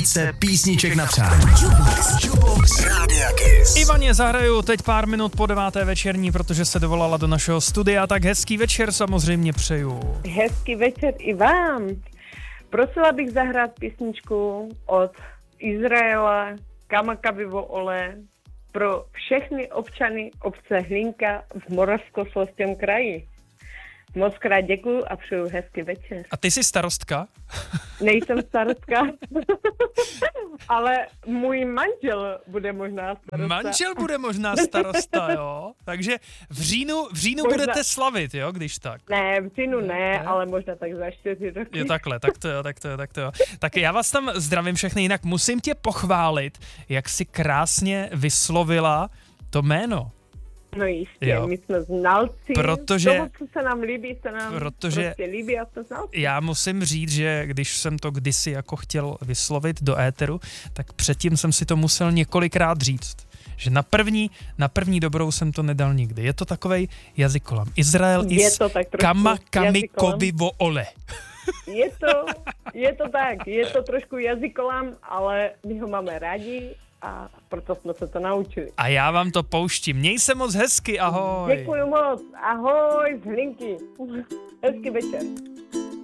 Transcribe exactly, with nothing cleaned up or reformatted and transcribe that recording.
více písniček na přání. Jukebox. Jukebox Rádia Kiss. Ivaně zahraju teď pár minut po deváté večerní, protože se dovolala do našeho studia, tak hezký večer samozřejmě přeju. Hezký večer i vám. Prosila bych zahrát písničku od Izraela Kamakavi vo Ole pro všechny občany obce Hlinka v Moravskoslezském kraji. Moc krát děkuju a přeju hezký večer. A ty jsi starostka? Nejsem starostka, ale můj manžel bude možná starosta. Manžel bude možná starosta, jo? Takže v říjnu, v říjnu Možná... budete slavit, jo, když tak. Ne, v říjnu ne, ne, ale možná tak za čtyři roky. Jo, takhle, tak to jo, tak to jo, tak to jo. Tak já vás tam zdravím všechny, jinak musím tě pochválit, jak jsi krásně vyslovila to jméno. No jistě, jo. My jsme znalci, protože, toho, co se nám líbí, se nám protože prostě líbí a jsme znalci. Já musím říct, že když jsem to kdysi jako chtěl vyslovit do éteru, tak předtím jsem si to musel několikrát říct. Že na první, na první dobrou jsem to nedal nikdy. Je to takovej jazykolam. Izrael is Kamakamikovi vo Ole. Je to, je to tak, je to trošku jazykolam, ale my ho máme rádi a proto jsme se to naučili. A já vám to pouštím. Měj se moc hezky, ahoj. Děkuju moc, ahoj z Hlinky. Hezký večer.